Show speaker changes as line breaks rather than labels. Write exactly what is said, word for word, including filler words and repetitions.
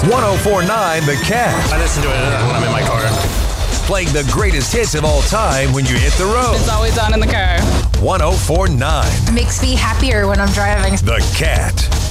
one oh four point nine The Cat.
I listen to it when I'm in my car.
Playing the greatest hits of all time when you hit the road.
It's always on in the car.
one oh four point nine
It makes me happier when I'm driving.
The Cat.